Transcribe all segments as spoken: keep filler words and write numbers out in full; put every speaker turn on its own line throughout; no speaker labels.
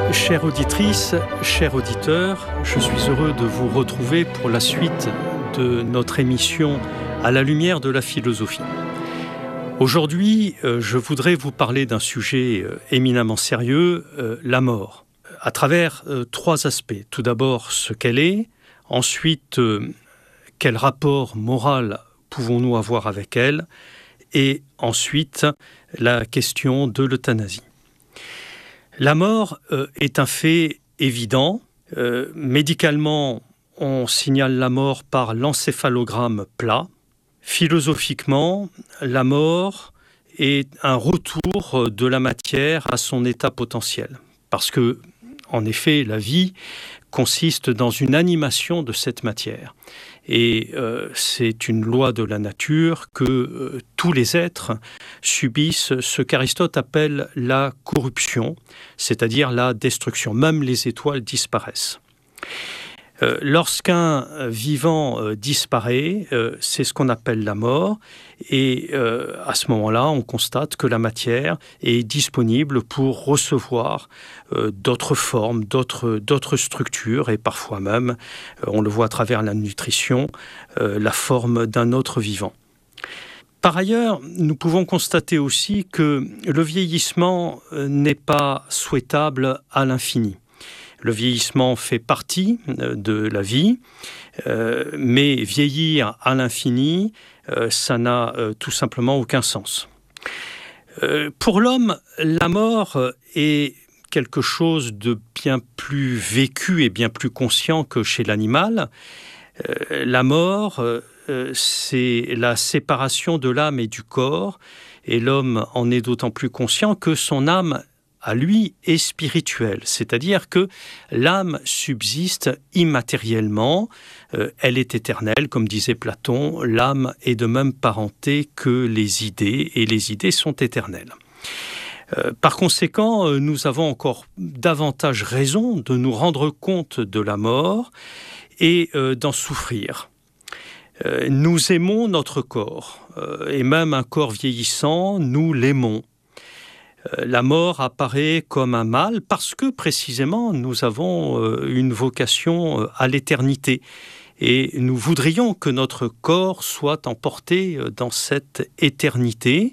Chères auditrices, chers auditeurs, je suis heureux de vous retrouver pour la suite de notre émission À la lumière de la philosophie. Aujourd'hui, je voudrais vous parler d'un sujet éminemment sérieux, la mort, à travers trois aspects. Tout d'abord, ce qu'elle est, ensuite, quel rapport moral pouvons-nous avoir avec elle, et ensuite, la question de l'euthanasie. La mort euh, est un fait évident. Euh, médicalement, on signale la mort par l'encéphalogramme plat. Philosophiquement, la mort est un retour de la matière à son état potentiel. Parce que, en effet, la vie consiste dans une animation de cette matière. Et euh, c'est une loi de la nature que euh, tous les êtres subissent ce qu'Aristote appelle la corruption, c'est-à-dire la destruction. Même les étoiles disparaissent. Euh, lorsqu'un vivant euh, disparaît, euh, c'est ce qu'on appelle la mort. Et euh, à ce moment-là, on constate que la matière est disponible pour recevoir euh, d'autres formes, d'autres, d'autres structures, et parfois même, euh, on le voit à travers la nutrition, euh, la forme d'un autre vivant. Par ailleurs, nous pouvons constater aussi que le vieillissement euh, n'est pas souhaitable à l'infini. Le vieillissement fait partie de la vie, euh, mais vieillir à l'infini, euh, ça n'a euh, tout simplement aucun sens. Euh, pour l'homme, la mort est quelque chose de bien plus vécu et bien plus conscient que chez l'animal. Euh, la mort, euh, c'est la séparation de l'âme et du corps, et l'homme en est d'autant plus conscient que son âme à lui est spirituelle, c'est-à-dire que l'âme subsiste immatériellement, euh, elle est éternelle, comme disait Platon, l'âme est de même parenté que les idées, et les idées sont éternelles. Euh, par conséquent, euh, nous avons encore davantage raison de nous rendre compte de la mort et euh, d'en souffrir. Euh, nous aimons notre corps, euh, et même un corps vieillissant, nous l'aimons. La mort apparaît comme un mal parce que précisément nous avons une vocation à l'éternité et nous voudrions que notre corps soit emporté dans cette éternité.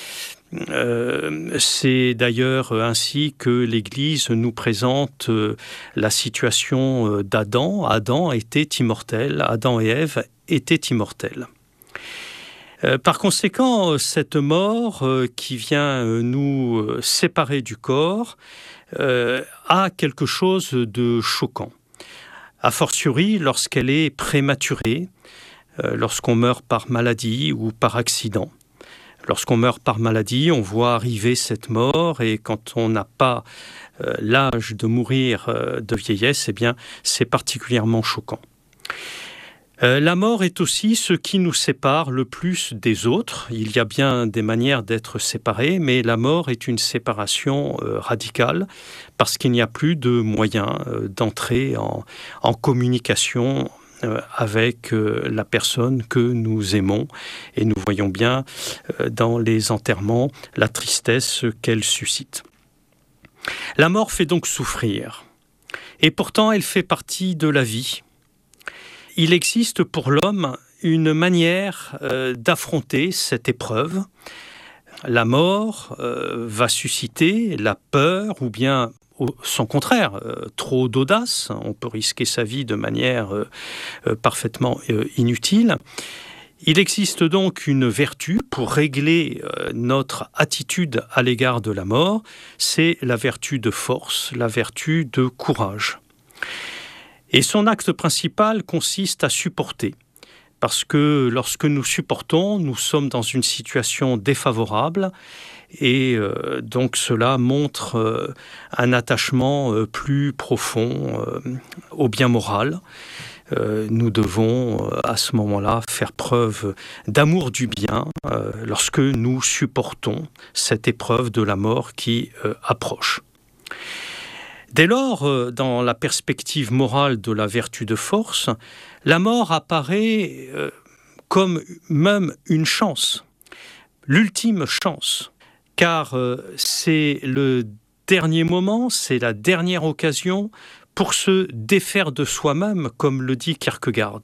Euh, c'est d'ailleurs ainsi que l'Église nous présente la situation d'Adam. Adam était immortel, Adam et Ève étaient immortels. Euh, par conséquent, cette mort euh, qui vient euh, nous euh, séparer du corps euh, a quelque chose de choquant. A fortiori, lorsqu'elle est prématurée, euh, lorsqu'on meurt par maladie ou par accident. Lorsqu'on meurt par maladie, on voit arriver cette mort et quand on n'a pas euh, l'âge de mourir euh, de vieillesse, eh bien, c'est particulièrement choquant. Euh, la mort est aussi ce qui nous sépare le plus des autres. Il y a bien des manières d'être séparés, mais la mort est une séparation euh, radicale parce qu'il n'y a plus de moyens euh, d'entrer en, en communication euh, avec euh, la personne que nous aimons. Et nous voyons bien euh, dans les enterrements la tristesse qu'elle suscite. La mort fait donc souffrir. Et pourtant, elle fait partie de la vie. Il existe pour l'homme une manière euh, d'affronter cette épreuve. La mort euh, va susciter la peur ou bien au, son contraire, euh, trop d'audace. On peut risquer sa vie de manière euh, euh, parfaitement euh, inutile. Il existe donc une vertu pour régler euh, notre attitude à l'égard de la mort. C'est la vertu de force, la vertu de courage. Et son acte principal consiste à supporter. Parce que lorsque nous supportons, nous sommes dans une situation défavorable et euh, donc cela montre euh, un attachement euh, plus profond euh, au bien moral. Euh, nous devons euh, à ce moment-là faire preuve d'amour du bien euh, lorsque nous supportons cette épreuve de la mort qui euh, approche. Dès lors, dans la perspective morale de la vertu de force, la mort apparaît comme même une chance, l'ultime chance, car c'est le dernier moment, c'est la dernière occasion pour se défaire de soi-même, comme le dit Kierkegaard.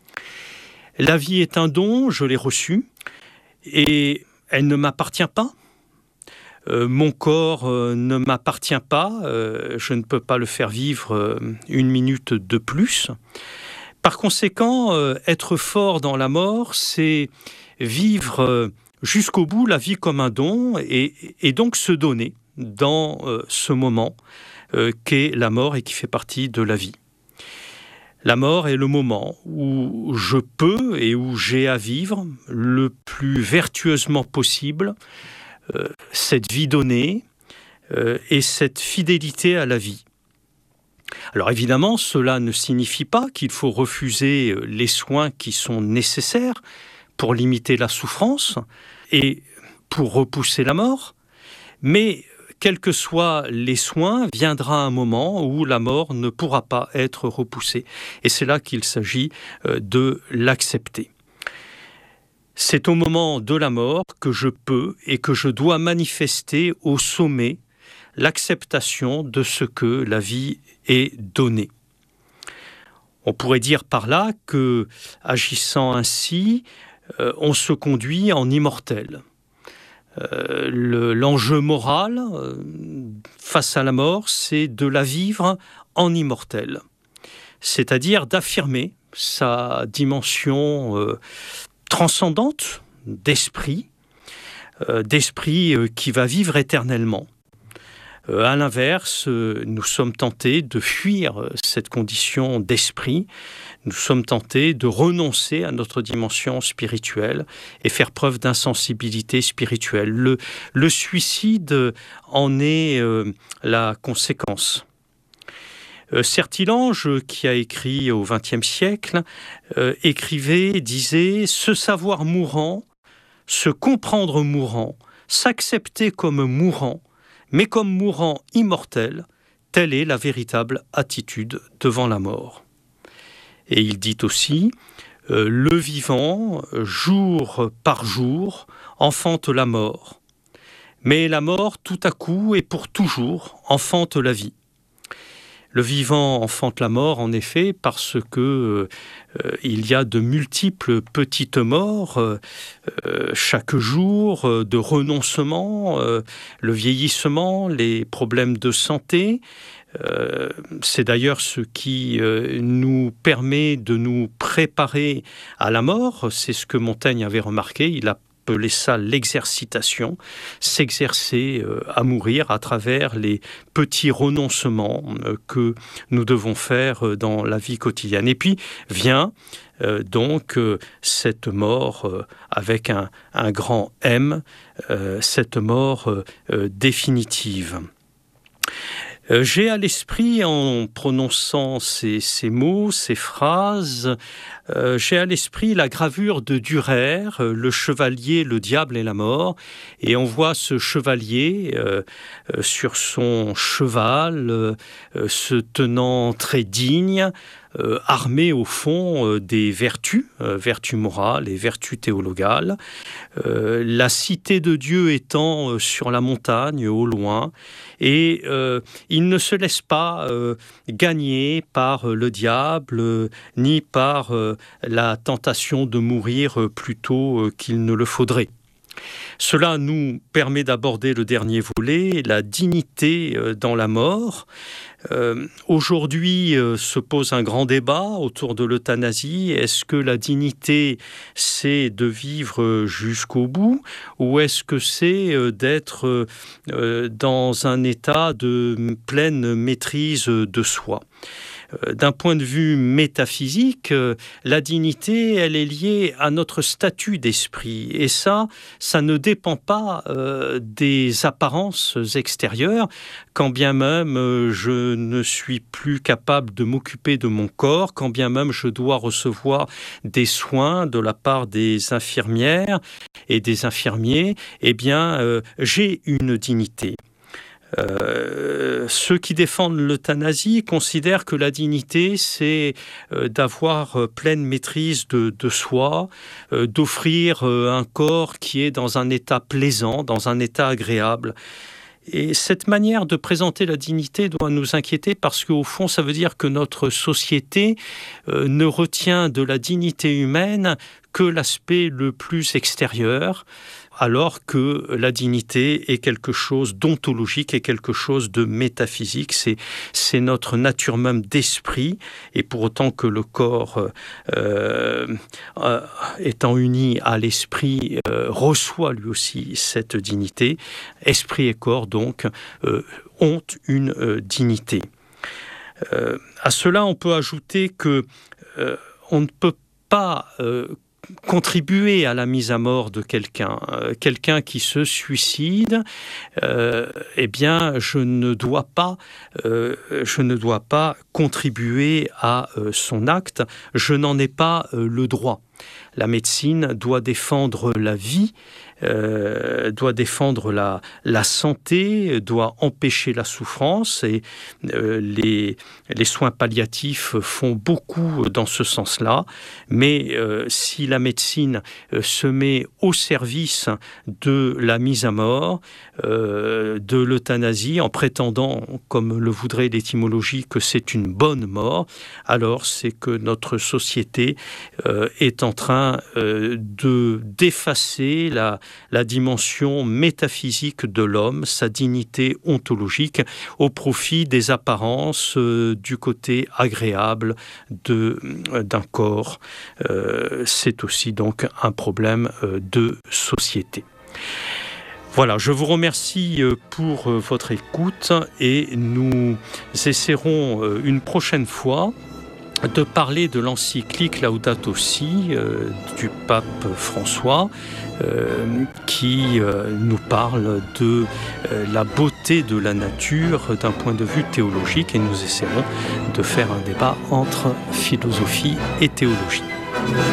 La vie est un don, je l'ai reçu, et elle ne m'appartient pas. Euh, mon corps euh, ne m'appartient pas, euh, je ne peux pas le faire vivre euh, une minute de plus. Par conséquent, euh, être fort dans la mort, c'est vivre euh, jusqu'au bout la vie comme un don et, et donc se donner dans euh, ce moment euh, qu'est la mort et qui fait partie de la vie. La mort est le moment où je peux et où j'ai à vivre le plus vertueusement possible euh, cette vie donnée euh, et cette fidélité à la vie. Alors évidemment, cela ne signifie pas qu'il faut refuser les soins qui sont nécessaires pour limiter la souffrance et pour repousser la mort, mais quels que soient les soins, viendra un moment où la mort ne pourra pas être repoussée. Et c'est là qu'il s'agit de l'accepter. C'est au moment de la mort que je peux et que je dois manifester au sommet l'acceptation de ce que la vie est donnée. On pourrait dire par là que, agissant ainsi, euh, on se conduit en immortel. Euh, le, l'enjeu moral euh, face à la mort, c'est de la vivre en immortel, c'est-à-dire d'affirmer sa dimension euh, transcendante d'esprit, euh, d'esprit euh, qui va vivre éternellement. Euh, à l'inverse, euh, nous sommes tentés de fuir euh, cette condition d'esprit, nous sommes tentés de renoncer à notre dimension spirituelle et faire preuve d'insensibilité spirituelle. Le, le suicide en est euh, la conséquence. Euh, Certillange, qui a écrit au vingtième siècle, euh, écrivait, disait « Se savoir mourant, se comprendre mourant, s'accepter comme mourant, mais comme mourant immortel, telle est la véritable attitude devant la mort. » Et il dit aussi euh, « Le vivant, jour par jour, enfante la mort, mais la mort, tout à coup et pour toujours, enfante la vie. » Le vivant enfante la mort, en effet, parce que euh, il y a de multiples petites morts euh, euh, chaque jour, euh, de renoncement, euh, le vieillissement, les problèmes de santé. Euh, c'est d'ailleurs ce qui euh, nous permet de nous préparer à la mort. C'est ce que Montaigne avait remarqué. Il a appelé ça l'exercitation, s'exercer euh, à mourir à travers les petits renoncements euh, que nous devons faire euh, dans la vie quotidienne. Et puis vient euh, donc euh, cette mort euh, avec un, un grand M, euh, cette mort euh, euh, définitive. Euh, j'ai à l'esprit, en prononçant ces, ces mots, ces phrases, euh, j'ai à l'esprit la gravure de Dürer, euh, le chevalier, le diable et la mort. Et on voit ce chevalier euh, euh, sur son cheval, euh, se tenant très digne, euh, armé au fond euh, des vertus, euh, vertus morales et vertus théologales. Euh, la cité de Dieu étant euh, sur la montagne, au loin, et euh, il ne se laisse pas euh, gagner par euh, le diable, euh, ni par euh, la tentation de mourir euh, plus tôt euh, qu'il ne le faudrait. Cela nous permet d'aborder le dernier volet, la dignité euh, dans la mort. Euh, aujourd'hui euh, se pose un grand débat autour de l'euthanasie. Est-ce que la dignité, c'est de vivre jusqu'au bout, ou est-ce que c'est euh, d'être euh, dans un état de pleine maîtrise de soi ? D'un point de vue métaphysique, la dignité, elle est liée à notre statut d'esprit. Et ça, ça ne dépend pas euh, des apparences extérieures, quand bien même euh, je ne suis plus capable de m'occuper de mon corps, quand bien même je dois recevoir des soins de la part des infirmières et des infirmiers, eh bien, euh, j'ai une dignité. Euh, ceux qui défendent l'euthanasie considèrent que la dignité, c'est euh, d'avoir euh, pleine maîtrise de, de soi, euh, d'offrir euh, un corps qui est dans un état plaisant, dans un état agréable. Et cette manière de présenter la dignité doit nous inquiéter parce qu'au fond, ça veut dire que notre société euh, ne retient de la dignité humaine que l'aspect le plus extérieur, alors que la dignité est quelque chose d'ontologique, est quelque chose de métaphysique. C'est, c'est notre nature même d'esprit, et pour autant que le corps, euh, euh, étant uni à l'esprit, euh, reçoit lui aussi cette dignité. Esprit et corps, donc, euh, ont une euh, dignité. Euh, à cela, on peut ajouter que euh, on ne peut pas euh, contribuer à la mise à mort de quelqu'un. Euh, quelqu'un qui se suicide, euh, eh bien, je ne dois pas, euh, je ne dois pas contribuer à euh, son acte. Je n'en ai pas euh, le droit. La médecine doit défendre la vie, euh, doit défendre la, la santé, doit empêcher la souffrance, et euh, les, les soins palliatifs font beaucoup dans ce sens-là. Mais euh, si la médecine euh, se met au service de la mise à mort, euh, de l'euthanasie, en prétendant, comme le voudrait l'étymologie, que c'est une bonne mort, alors c'est que notre société euh, est en train euh, de d'effacer la, la dimension métaphysique de l'homme, sa dignité ontologique, au profit des apparences, euh, du côté agréable de, euh, d'un corps. Euh, c'est aussi donc un problème euh, de société. Voilà, je vous remercie pour votre écoute et nous essaierons une prochaine fois de parler de l'encyclique Laudato Si euh, du pape François euh, qui euh, nous parle de euh, la beauté de la nature d'un point de vue théologique, et nous essaierons de faire un débat entre philosophie et théologie.